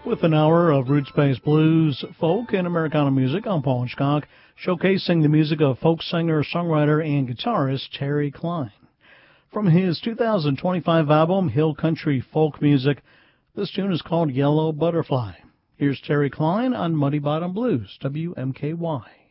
With an hour of roots-based blues, folk, and Americana music, I'm Paul Hitchcock, showcasing the music of folk singer, songwriter, and guitarist Terry Cline. From his 2025 album, Hill Country Folk Music, this tune is called Yellow Butterfly. Here's Terry Cline on Muddy Bottom Blues, WMKY.